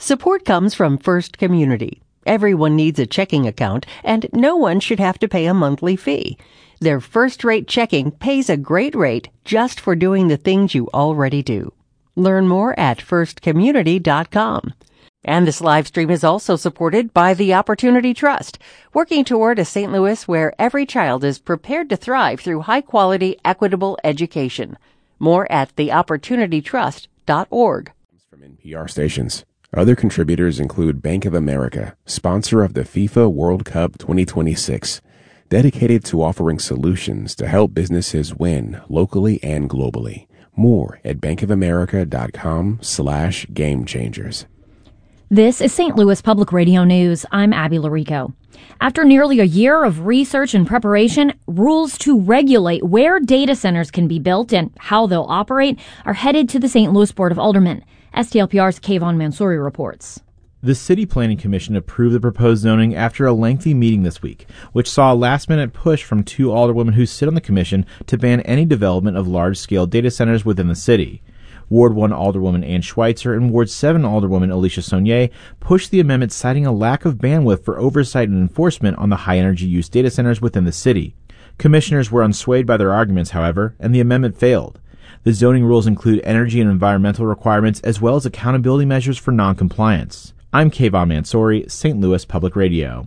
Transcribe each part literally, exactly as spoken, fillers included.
Support comes from First Community. Everyone needs a checking account, and no one should have to pay a monthly fee. Their first-rate checking pays a great rate just for doing the things you already do. Learn more at first community dot com. And this live stream is also supported by the Opportunity Trust, working toward a Saint Louis where every child is prepared to thrive through high-quality, equitable education. More at the opportunity trust dot org. From N P R stations. Other contributors include Bank of America, sponsor of the FIFA World Cup twenty twenty-six, dedicated to offering solutions to help businesses win locally and globally. More at bankofamerica.com slash game changers. This is Saint Louis Public Radio News. I'm Abby Larico. After nearly a year of research and preparation, rules to regulate where data centers can be built and how they'll operate are headed to the Saint Louis Board of Aldermen. S T L P R's Kayvon Mansouri reports. The City Planning Commission approved the proposed zoning after a lengthy meeting this week, which saw a last-minute push from two alderwomen who sit on the commission to ban any development of large-scale data centers within the city. Ward one Alderwoman Ann Schweitzer and Ward seven Alderwoman Alicia Saunier pushed the amendment, citing a lack of bandwidth for oversight and enforcement on the high-energy use data centers within the city. Commissioners were unswayed by their arguments, however, and the amendment failed. The zoning rules include energy and environmental requirements as well as accountability measures for noncompliance. I'm Kayvon Mansouri, Saint Louis Public Radio.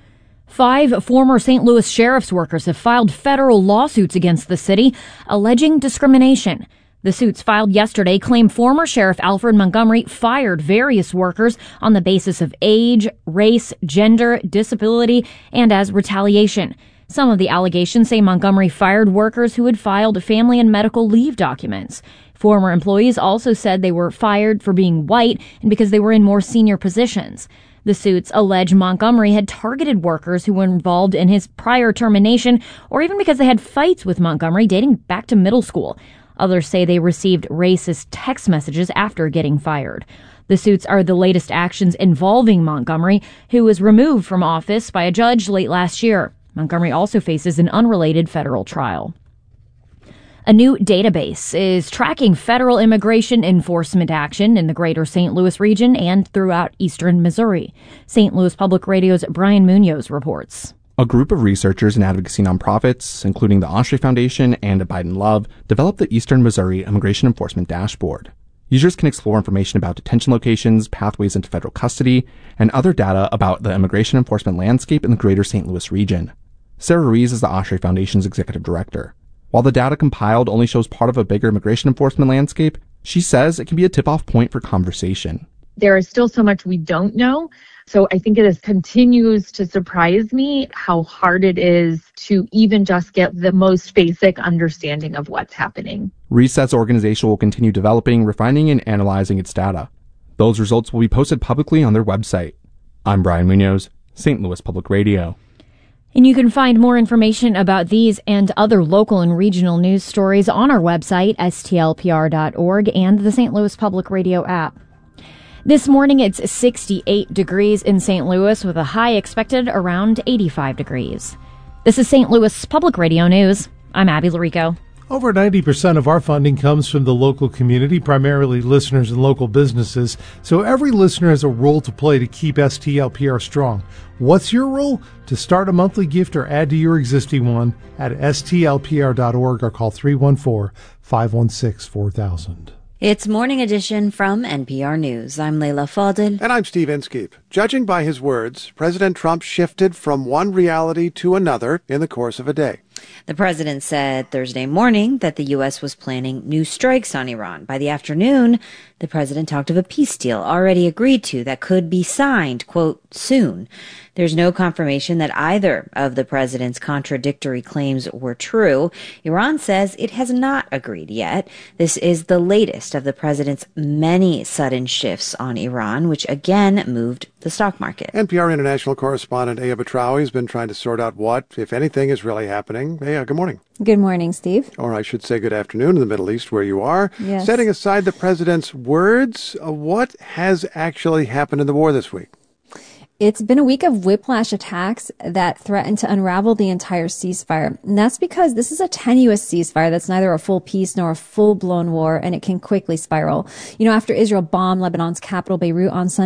Five former Saint Louis sheriff's workers have filed federal lawsuits against the city, alleging discrimination. The suits filed yesterday claim former Sheriff Alfred Montgomery fired various workers on the basis of age, race, gender, disability, and as retaliation. Some of the allegations say Montgomery fired workers who had filed family and medical leave documents. Former employees also said they were fired for being white and because they were in more senior positions. The suits allege Montgomery had targeted workers who were involved in his prior termination or even because they had fights with Montgomery dating back to middle school. Others say they received racist text messages after getting fired. The suits are the latest actions involving Montgomery, who was removed from office by a judge late last year. Montgomery also faces an unrelated federal trial. A new database is tracking federal immigration enforcement action in the greater Saint Louis region and throughout eastern Missouri. Saint Louis Public Radio's Brian Munoz reports. A group of researchers and advocacy nonprofits, including the Oshtray Foundation and Abide in Love, developed the Eastern Missouri Immigration Enforcement Dashboard. Users can explore information about detention locations, pathways into federal custody, and other data about the immigration enforcement landscape in the greater Saint Louis region. Sarah Ruiz is the Oshtray Foundation's executive director. While the data compiled only shows part of a bigger immigration enforcement landscape, she says it can be a tip-off point for conversation. There is still so much we don't know. So I think it is, continues to surprise me how hard it is to even just get the most basic understanding of what's happening. Ruiz says the organization will continue developing, refining, and analyzing its data. Those results will be posted publicly on their website. I'm Brian Munoz, Saint Louis Public Radio. And you can find more information about these and other local and regional news stories on our website, S T L P R dot org, and the Saint Louis Public Radio app. This morning, it's sixty-eight degrees in Saint Louis with a high expected around eighty-five degrees. This is Saint Louis Public Radio News. I'm Abby Larico. Over ninety percent of our funding comes from the local community, primarily listeners and local businesses. So every listener has a role to play to keep S T L P R strong. What's your role? To start a monthly gift or add to your existing one at S T L P R dot org or call three one four, five one six, four thousand. It's Morning Edition from N P R News. I'm Leila Fadel. And I'm Steve Inskeep. Judging by his words, President Trump shifted from one reality to another in the course of a day. The president said Thursday morning that the U S was planning new strikes on Iran. By the afternoon, the president talked of a peace deal already agreed to that could be signed, quote, soon. There's no confirmation that either of the president's contradictory claims were true. Iran says it has not agreed yet. This is the latest of the president's many sudden shifts on Iran, which again moved the stock market. N P R international correspondent Aya Batrawi has been trying to sort out what, if anything, is really happening. Aya, good morning. Good morning, Steve. Or I should say good afternoon in the Middle East where you are. Yes. Setting aside the president's words, uh, what has actually happened in the war this week? It's been a week of whiplash attacks that threaten to unravel the entire ceasefire. And that's because this is a tenuous ceasefire that's neither a full peace nor a full-blown war, and it can quickly spiral. You know, after Israel bombed Lebanon's capital, Beirut, on Sunday,